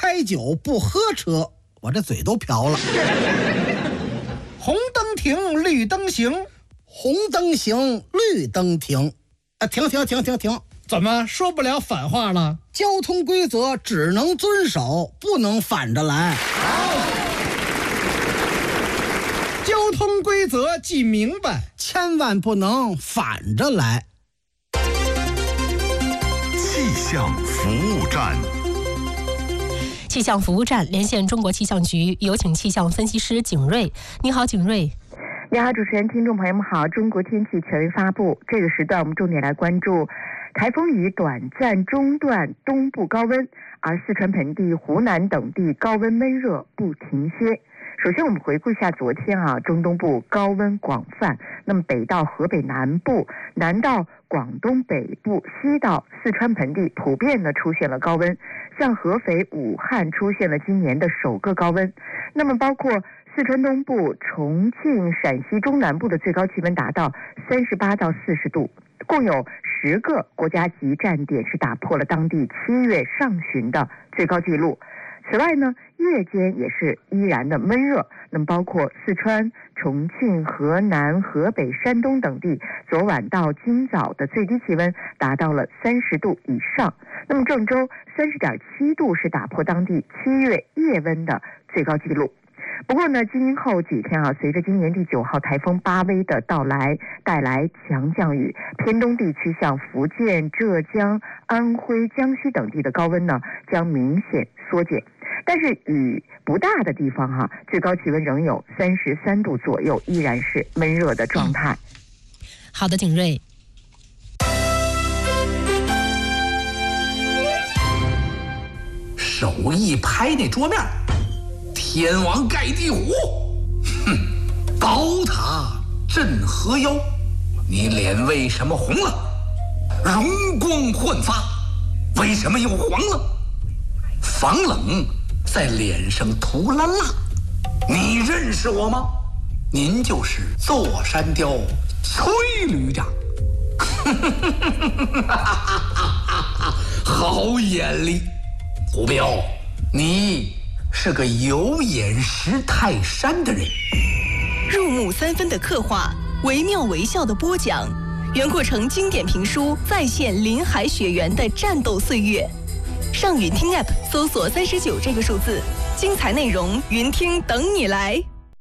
开酒不喝车，我这嘴都瓢了。 红灯停，绿灯行， 红灯行，绿灯停。停！ 怎么说不了反话了？ 交通规则只能遵守，不能反着来。 交通规则记明白， 千万不能反着来。 气象服务站。 气象服务站连线中国气象局，有请气象分析师景瑞。你好，景瑞。 你好，主持人，听众朋友们好。中国天气权威发布，这个时段我们重点来关注台风雨短暂中断东部高温，而四川盆地、湖南等地高温闷热不停歇。首先我们回顾一下昨天中东部高温广泛，那么北到河北南部，南到广东北部，西到四川盆地普遍的出现了高温，像合肥、武汉出现了今年的首个高温。那么包括四川东部、重庆、陕西中南部的最高气温达到38到40度，共有10个国家级站点是打破了当地7月上旬的最高纪录。此外呢，夜间也是依然的闷热，那么包括四川、重庆、河南、河北、山东等地，昨晚到今早的最低气温达到了30度以上。那么郑州30.7度是打破当地7月夜温的最高纪录。不过呢，今后几天随着今年第9号台风巴威的到来，带来强降雨，偏东地区像福建、浙江、安徽、江西等地的高温呢将明显缩减，但是雨不大的地方最高气温仍有33度左右，依然是闷热的状态。 好的，景瑞。 手一拍那桌面，天王盖地虎，宝塔镇河妖，你脸为什么红了？容光焕发，为什么又黄了？防冷在脸上涂了蜡，你认识我吗？您就是座山雕崔旅长。好眼力，虎彪，你是个有眼识泰山的人。 入木3分的刻画，惟妙惟肖的播讲，袁阔成经典评书再现林海雪原的战斗岁月。上云听 App 搜索39这个数字，精彩内容云听等你来。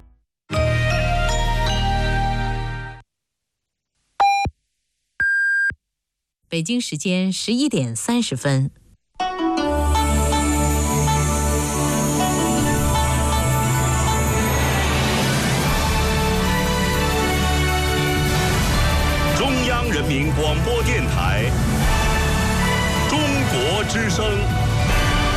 北京时间11点30分。 中央人民广播电台，中国之声。